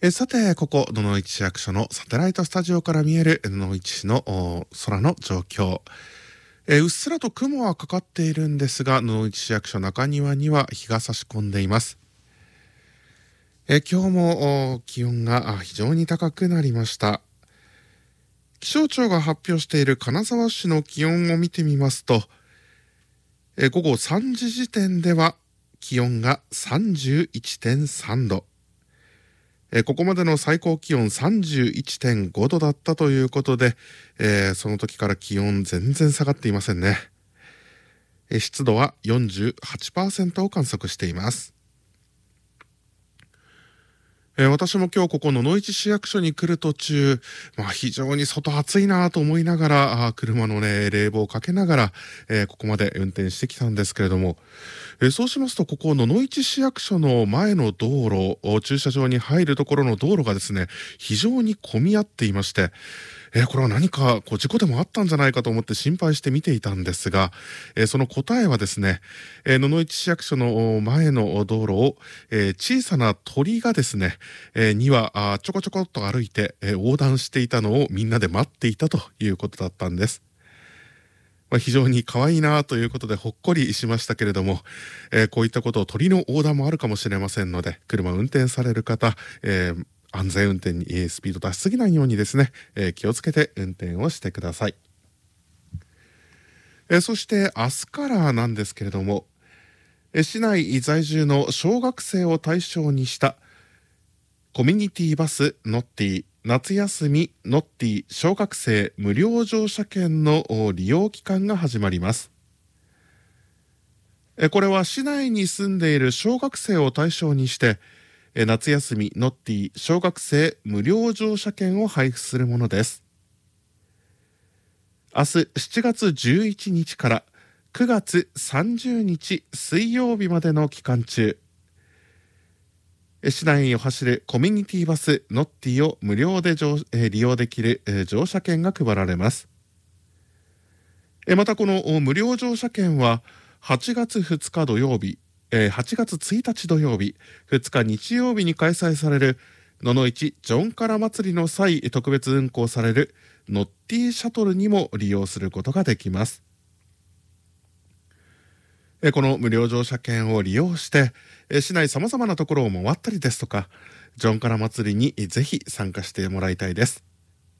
さて、ここ野々市市役所のサテライトスタジオから見える野々市市の空の状況。うっすらと雲はかかっているんですが、野々市市役所中庭には日が差し込んでいます。今日も気温が非常に高くなりました。気象庁が発表している金沢市の気温を見てみますと、午後3時時点では気温が 31.3 度。ここまでの最高気温 31.5 度だったということで、その時から気温全然下がっていませんね。湿度は 48% を観測しています。私も今日ここ野々市市役所に来る途中、非常に外暑いなと思いながら車の冷房をかけながら、ここまで運転してきたんですけれども、そうしますとここ野々市市役所の前の道路、駐車場に入るところの道路がですね、非常に混み合っていまして、これは何か事故でもあったんじゃないかと思って心配して見ていたんですが、その答えはですね、野々市市役所の前の道路を、小さな鳥がですね、2羽ちょこちょこっと歩いて、横断していたのをみんなで待っていたということだったんです。非常に可愛いなということでほっこりしましたけれども、こういったことを鳥の横断もあるかもしれませんので、車を運転される方、安全運転にスピード出しすぎないようにですね、気をつけて運転をしてください。そして明日からなんですけれども、市内在住の小学生を対象にしたコミュニティバスノッティ夏休みノッティ小学生無料乗車券の利用期間が始まります。これは市内に住んでいる小学生を対象にして夏休みノッティ小学生無料乗車券を配布するものです。明日7月11日から9月30日水曜日までの期間中、市内を走るコミュニティバスノッティを無料で利用できる乗車券が配られます。またこの無料乗車券は8月2日土曜日、8月1日土曜日、2日日曜日に開催される野々市ジョンカラ祭りの際特別運行されるノッティシャトルにも利用することができます。この無料乗車券を利用して市内様々なところを回ったりですとか、ジョンカラ祭りにぜひ参加してもらいたいです。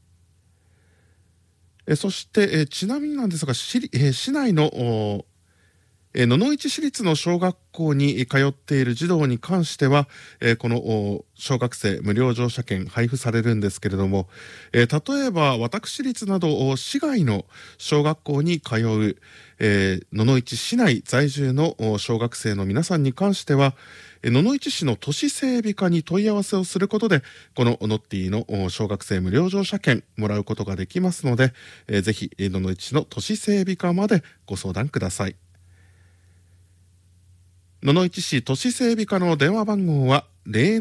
そしてちなみになんですが、市内の野々市市立の小学校に通っている児童に関しては、この小学生無料乗車券配布されるんですけれども、例えば私立など市外の小学校に通う、野々市市内在住の小学生の皆さんに関しては、野々市市の都市整備課に問い合わせをすることで、このノッティの小学生無料乗車券もらうことができますので、ぜひ野々市市の都市整備課までご相談ください。野々市市都市整備課の電話番号は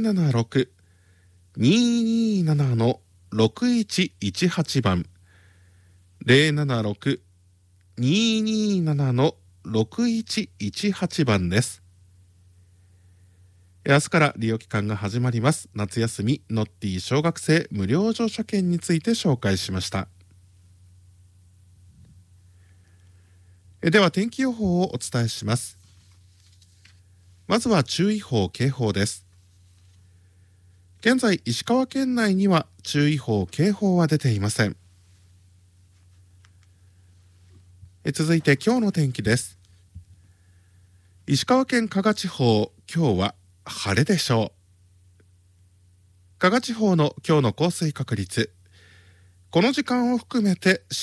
076-227-6118 番 076-227-6118 番です。明日から利用期間が始まります。夏休みノッティ小学生無料乗車券について紹介しました。では天気予報をお伝えします。まずは注意報・警報です。現在石川県内には注意報・警報は出ていません。続いて今日の天気です。石川県加賀地方、今日は晴れでしょう。加賀地方の今日の降水確率、この時間を含めて